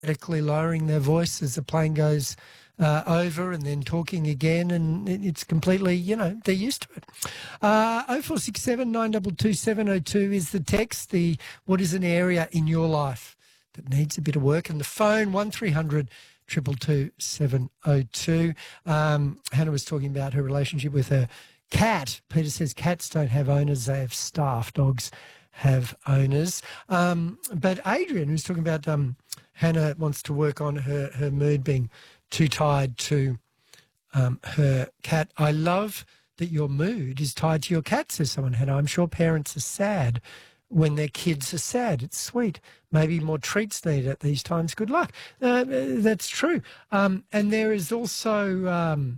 dramatically lowering their voice as the plane goes over and then talking again, and it's completely, they're used to it. 0467 922 702 is the text. What is an area in your life that needs a bit of work? And the phone, 1300 222 702. Hannah was talking about her relationship with her cat. Peter says cats don't have owners, they have staff. Dogs have owners. But Adrian, who's talking about Hannah wants to work on her mood being too tied to her cat. I love that your mood is tied to your cat, says someone, Hannah. I'm sure parents are sad when their kids are sad. It's sweet. Maybe more treats needed at these times. Good luck. That's true. And there is also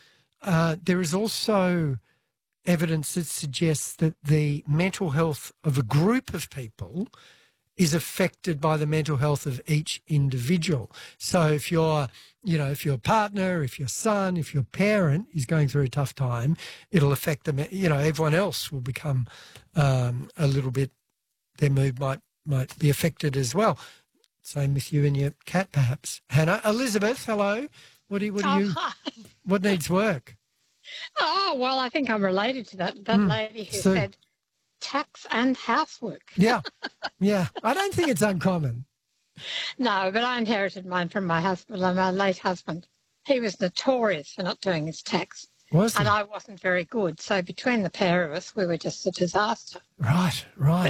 evidence that suggests that the mental health of a group of people is affected by the mental health of each individual. So if your partner, if your son, if your parent is going through a tough time, it'll affect them. Everyone else will become a little bit, their mood might be affected as well. Same with you and your cat, perhaps. Hannah. Elizabeth, hello. What needs work? Oh, well, I think I'm related to that lady who said tax and housework. Yeah. I don't think it's uncommon. No, but I inherited mine from my husband, my late husband. He was notorious for not doing his tax. Was he? And I wasn't very good. So between the pair of us, we were just a disaster. Right.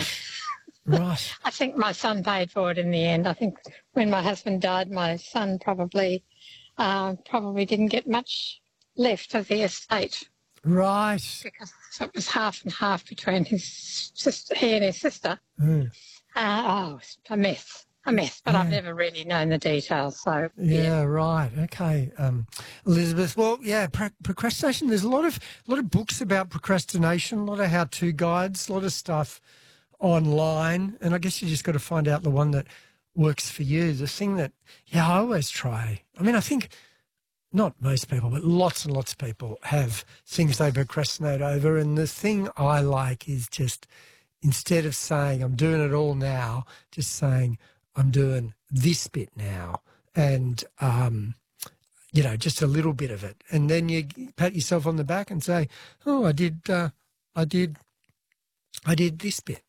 I think my son paid for it in the end. I think when my husband died, my son probably didn't get much left of the estate. Right. Because it was half and half between he and his sister. Mm. It's a mess. But I've never really known the details. So yeah, right. Okay, Elizabeth. Well, yeah, procrastination. There's a lot of books about procrastination, a lot of how-to guides, a lot of stuff online, and I guess you just got to find out the one that works for you. The thing that, I always try. I mean, I think not most people, but lots and lots of people have things they procrastinate over, and the thing I like is just, instead of saying I'm doing it all now, just saying I'm doing this bit now, and just a little bit of it, and then you pat yourself on the back and say, oh, I did this bit.